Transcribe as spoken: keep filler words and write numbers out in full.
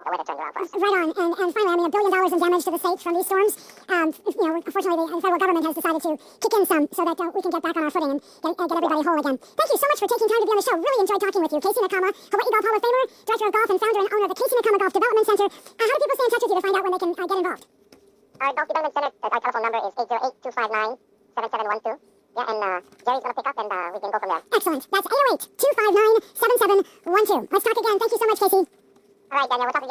the weather turns around for us. Right on. And, and finally, I mean, a billion dollars in damage to the state from these storms. Um, you know, unfortunately, the federal government has decided to kick in some so that uh, we can get back on our footing and get, uh, get everybody whole again. Thank you so much for taking time to be on the show. Really enjoyed talking with you. Casey Nakama, Hawaii Golf Hall of Famer, Director of Golf and founder and owner of the Casey Nakama Golf Development Center. Uh, how do people stay in touch with you to find out when they can uh, get involved? Our Golf Development Center, uh, our telephone number is eight zero eight, two five nine, seven seven one two. Yeah, and uh, Jerry's going to pick up, and uh, we can go from there. Excellent. That's eight zero eight, two five nine, seven seven one two. Let's talk again. Thank you so much, Casey. All right, Daniel, we'll talk again.